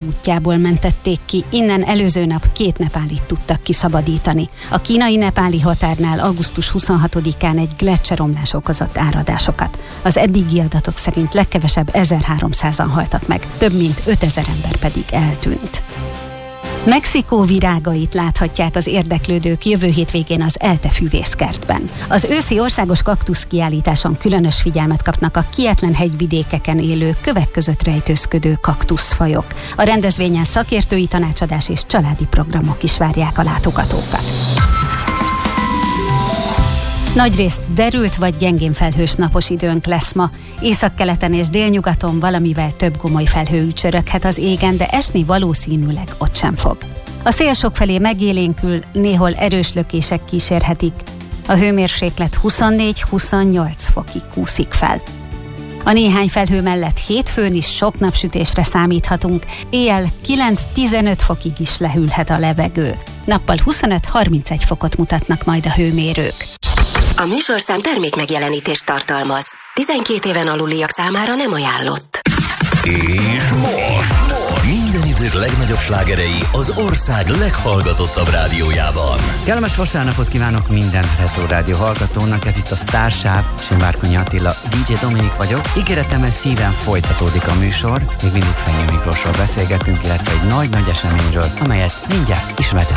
útjából mentették ki, innen előző nap 2 nepálit tudtak kiszabadítani. A kínai-nepáli határnál augusztus 26-án egy gleccseromlás okozott áradásokat. Az eddigi adatok szerint legkevesebb 1300-an haltak meg, több mint 5000 ember pedig eltűnt. Mexikó virágait láthatják az érdeklődők jövő hétvégén az ELTE füvészkertben. Az őszi országos kaktusz kiállításon különös figyelmet kapnak a kietlen hegyvidékeken élő, kövek között rejtőzködő kaktuszfajok. A rendezvényen szakértői tanácsadás és családi programok is várják a látogatókat. Nagyrészt derült vagy gyengén felhős napos időnk lesz ma. Északkeleten és délnyugaton valamivel több gomoly felhő ücsöröghet az égen, de esni valószínűleg ott sem fog. A szél sokfelé megélénkül, néhol erős lökések kísérhetik. A hőmérséklet 24-28 fokig kúszik fel. A néhány felhő mellett hétfőn is sok napsütésre számíthatunk, éjjel 9-15 fokig is lehűlhet a levegő. Nappal 25-31 fokot mutatnak majd a hőmérők. A műsorszám termékmegjelenítést tartalmaz. 12 éven aluliak számára nem ajánlott. És most minden idők legnagyobb slágerei az ország leghallgatottabb rádiójában. Kellemes vasárnapot kívánok minden Retro Rádió hallgatónak, ez itt a Sztársáv, és én Várkonyi Attila, DJ Dominik vagyok. Ígéretemmel szíven folytatódik a műsor, még mindig Fenyő Miklósról beszélgetünk, illetve egy nagy-nagy eseményről, amelyet mindjárt ismertetek.